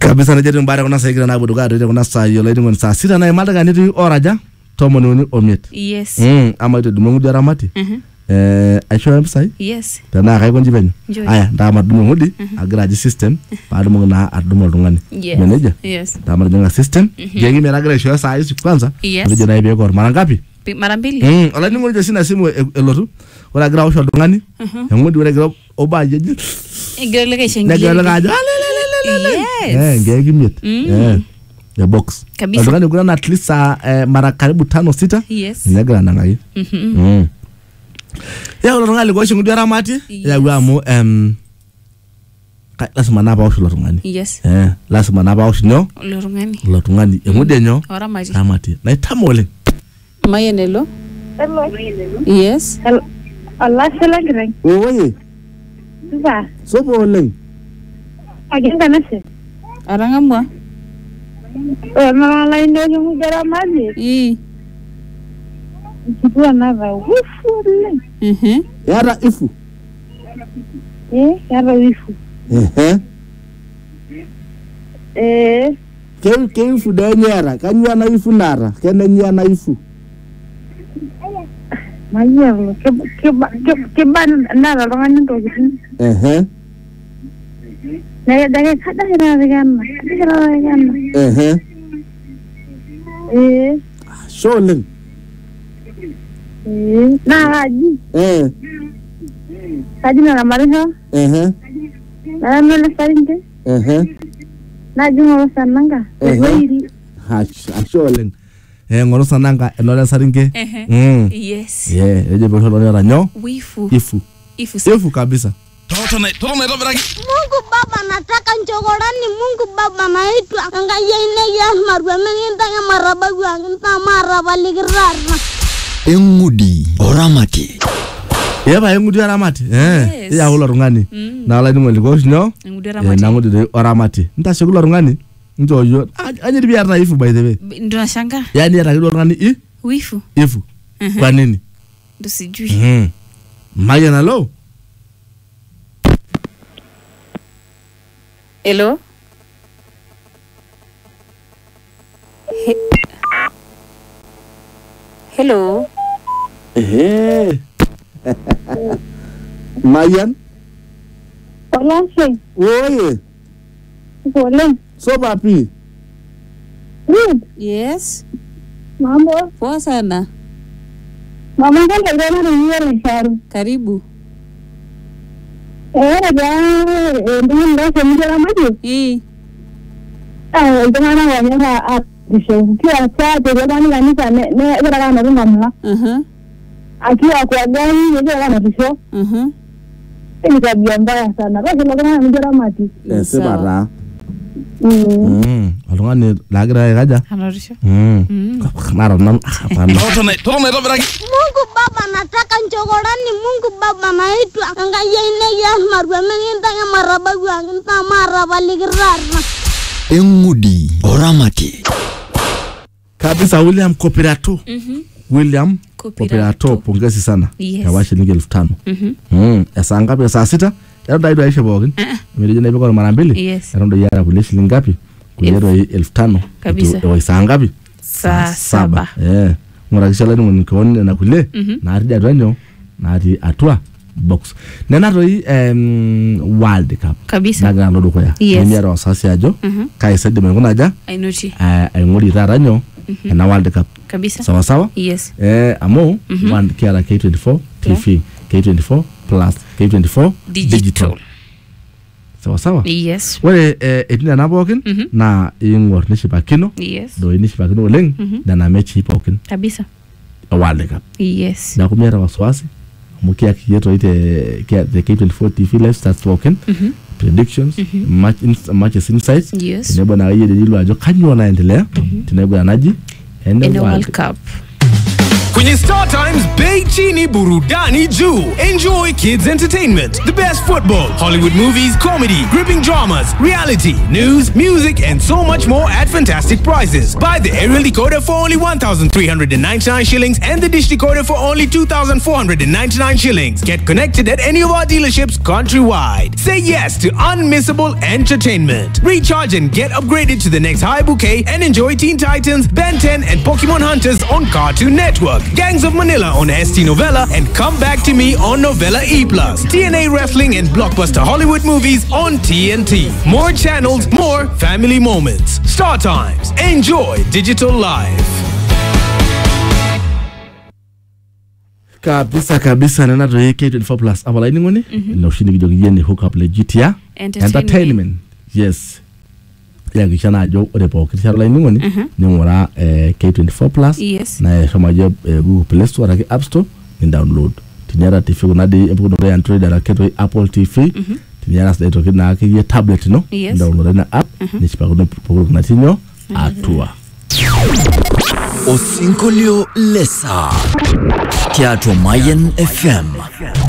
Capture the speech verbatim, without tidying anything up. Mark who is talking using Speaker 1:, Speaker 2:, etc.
Speaker 1: Kabisa na jetu mbara kuna saikira na buduga rete kuna saa yola iti ngoni saa sita na imalda gani tu oraja tomo ni uni omiet.
Speaker 2: Yes.
Speaker 1: Mm, ama ito dumungu diara mati.
Speaker 2: Mhm.
Speaker 1: Eh, aisho ya msai?
Speaker 2: Yes.
Speaker 1: Tana kai konji venyo.
Speaker 2: Enjoy.
Speaker 1: Aya, ndama dumungu di agraji system paadu mungu na adumo lungani.
Speaker 2: Yes.
Speaker 1: Meneja?
Speaker 2: Yes.
Speaker 1: Tama dunga system. Gengi mera agra aisho ya saa isi kwanza.
Speaker 2: Yes.
Speaker 1: Uli jena ibe kor mara ngapi?
Speaker 2: Mara mbili.
Speaker 1: Mm, ola ningu nija sina simu elotu. Ola agra usho lungani. Yamudi ule agra oba jeji.
Speaker 2: Igele ka shengi.
Speaker 1: Negele ka aja.
Speaker 2: Yes.
Speaker 1: Eh, ngeki miet. Eh. The box.
Speaker 2: Kabisa.
Speaker 1: Ndogani kuna at least saa eh, mara karibu tano sita.
Speaker 2: Yes.
Speaker 1: Nyagala nangai.
Speaker 2: Mhm.
Speaker 1: Mm. Ya ulo ngali kwa shingu diara mati. Ya guamu em lazima naba osho lorungani.
Speaker 2: Yes.
Speaker 1: Eh, lazima naba osho nyo.
Speaker 2: Lorungani.
Speaker 1: Lorungani. Emude nyo.
Speaker 2: Ora mati.
Speaker 1: Ramati. Na itamole.
Speaker 3: Mayenelo.
Speaker 4: Hello.
Speaker 3: Yes.
Speaker 4: Hello. Allah selagreng.
Speaker 1: Oye.
Speaker 4: Ba.
Speaker 1: Sopo oleng.
Speaker 4: Agenda nase.
Speaker 3: Arangamwa.
Speaker 4: Eh, mala ino yung dara mali.
Speaker 3: I.
Speaker 4: Kitu another. Wifu le.
Speaker 3: Mhm.
Speaker 1: Yara ifu.
Speaker 4: Eh, yara wifu.
Speaker 1: Eh.
Speaker 4: Eh,
Speaker 1: Ke ke ifu da nyara. Kanywa na ifu nara. Kene nyana ifu.
Speaker 4: mayelo ke ke ke ke ban nara lo ngani to gitu.
Speaker 1: Eh.
Speaker 4: Nah, dari kada hira kan. Hira kan.
Speaker 1: Eh.
Speaker 4: Eh,
Speaker 1: Sholeng.
Speaker 4: eh, nah haji.
Speaker 1: Eh.
Speaker 4: Haji na mari ho.
Speaker 1: Eh.
Speaker 4: Na mele saringe.
Speaker 1: Eh.
Speaker 4: Na jungo sananga.
Speaker 1: Eh.
Speaker 4: Wairi.
Speaker 1: Ha, sholeng. Eh, ngoro sananga enola saringe.
Speaker 2: Eh.
Speaker 1: Mm.
Speaker 2: Yes.
Speaker 1: Yeah, eje bosho lo nyara nyo.
Speaker 2: Wifu.
Speaker 1: Ifu.
Speaker 2: Ifu.
Speaker 1: Ifu kabisa.
Speaker 5: Toto na toto na robera.
Speaker 6: Mungu Baba, nataka nchogorani. Mungu Baba, naitwa ngaya inegi marwa meninta ya maraba gwanginta maraba ligirarna.
Speaker 5: Engudi oramati.
Speaker 1: Yeba engudi oramati. Eh.
Speaker 2: Yes.
Speaker 1: Ya ulo rungani.
Speaker 2: Mm.
Speaker 1: Na ala ningo ligos nyo.
Speaker 2: Ngudi
Speaker 1: Eh,
Speaker 2: oramati.
Speaker 1: na ngudi de oramati. Nta shekulo rungani. Njo yo. Anye di biara ifu by the way.
Speaker 2: Ndo nashanga.
Speaker 1: Yani ya kido rungani i
Speaker 2: Wifu.
Speaker 1: ifu.
Speaker 2: Mhm.
Speaker 1: Kwa nini?
Speaker 2: Ndo sijui.
Speaker 1: Mhm. Maya na lo.
Speaker 2: Hello. He Hello.
Speaker 1: Eh. Mayan.
Speaker 4: Hola, sí.
Speaker 1: Oye.
Speaker 4: Hola.
Speaker 1: So papi.
Speaker 4: Good.
Speaker 3: Yes.
Speaker 4: Mambo.
Speaker 3: Poa sana.
Speaker 4: Mama kan kagana na ni sharu.
Speaker 3: Karibu.
Speaker 4: Eh, ya, ndio ndio semjara maji.
Speaker 3: I.
Speaker 4: Ah, ndio na wanya na a disho. Kia cha de gani gani sa ne ne gara kana ngomla.
Speaker 3: Mhm.
Speaker 4: Akiwa kwa gani ne gara na disho.
Speaker 3: Mhm.
Speaker 4: Ni tabia mbaya sana. Basi ndio kana mjara maji.
Speaker 1: Eh, sebara.
Speaker 4: Mm.
Speaker 1: Mm. Alungani lagira gaja.
Speaker 2: Hanarisha.
Speaker 1: Mm.
Speaker 2: Mm.
Speaker 1: Mara na hapana.
Speaker 5: Toto na toto na robera.
Speaker 6: Mungu Baba, nataka nchogorani. Mungu Baba, naitwa ngaya inegi marwa meninta ya maraba gwanginta maraba ligirarna.
Speaker 5: Engudi oramati.
Speaker 1: Kabisa William Kopirato.
Speaker 2: Mhm.
Speaker 1: William
Speaker 2: Kopirato.
Speaker 1: Kopirato, pongezi sana.
Speaker 2: Yes.
Speaker 1: Kawa shilingi elfu tano.
Speaker 2: Mhm.
Speaker 1: Mm. Esa ngapi saa sita? Yaro daido aisha bogin.
Speaker 2: Uh-uh.
Speaker 1: Imereje na ibeko mara mbili.
Speaker 2: Yes.
Speaker 1: Yaro ndo yara kule shilingi ngapi? Kulero elfu tano.
Speaker 2: Kabisa.
Speaker 1: Ewa saa ngapi?
Speaker 2: Saa saba.
Speaker 1: Eh. Ngora kishala ni mnikoni na kule.
Speaker 2: Mhm.
Speaker 1: Na aridi adwanyo. Na aridi atua box. Nena roi um, World Cup.
Speaker 2: Kabisa.
Speaker 1: Naga ndo kwa ya.
Speaker 2: Yes.
Speaker 1: Nimi yaro wasasi ajo.
Speaker 2: Mhm.
Speaker 1: Kai sede mwenye aja.
Speaker 2: Ainoti.
Speaker 1: Eh, ay ngori rara nyo. Na World Cup.
Speaker 2: Kabisa.
Speaker 1: Sawa sawa?
Speaker 2: Yes.
Speaker 1: Eh, amo
Speaker 2: Mhm.
Speaker 1: one kiara K twenty-four
Speaker 2: Yeah.
Speaker 1: T V K twenty-four plus K twenty-four
Speaker 2: Digital.
Speaker 1: digital. Sawa sawa?
Speaker 2: Yes.
Speaker 1: Wale eh etina na bokin
Speaker 2: Mhm.
Speaker 1: na ingor nishibakino
Speaker 2: Yes.
Speaker 1: do nishibakino oleng
Speaker 2: Mhm.
Speaker 1: na na mechi pokin
Speaker 2: Kabisa.
Speaker 1: a World Cup.
Speaker 2: Yes.
Speaker 1: Na kumera waswasi mukia kiyeto ite kia the K twenty-four T V live starts talking
Speaker 2: Mhm.
Speaker 1: predictions match ins matches insights
Speaker 2: Yes.
Speaker 1: tinebo na yeye dilo ajo kanyo naendelea tinebo naji
Speaker 2: In the World Cup.
Speaker 7: Kwenye Star Times, Bei Chini Burudani Juu. Enjoy kids entertainment, the best football, Hollywood movies, comedy, gripping dramas, reality, news, music, and so much more at fantastic prices. Buy the aerial decoder for only one thousand three hundred ninety-nine shillings and the dish decoder for only two thousand four hundred ninety-nine shillings. Get connected at any of our dealerships countrywide. Say yes to unmissable entertainment. Recharge and get upgraded to the next high bouquet and enjoy Teen Titans, Ben ten, and Pokemon Hunters on Cartoon Network, Gangs of Manila on S T Novella, and Come Back to Me on Novella E plus, T N A Wrestling and blockbuster Hollywood movies on T N T. More channels, more family moments. Star Times. Enjoy digital life.
Speaker 1: Kabisa kabisa nena to K twenty-four plus abala ini ngone na ushindi kidogo yeni hook up legit ya
Speaker 2: Entertainment.
Speaker 1: entertainment yes ya kishana jo odepo kishala ini ngone ni ngora eh, K twenty-four plus
Speaker 2: Yes.
Speaker 1: na shoma je eh, Google Play Store ake App Store ni download tinyara T V kuna di epo no Android ara keto Apple T V tinyara sa to kina ke tablet no
Speaker 2: Yes.
Speaker 1: download na app ni chipa kuna kuna tinyo atua
Speaker 5: Osinkolio Lesa. Teatro Mayen F M.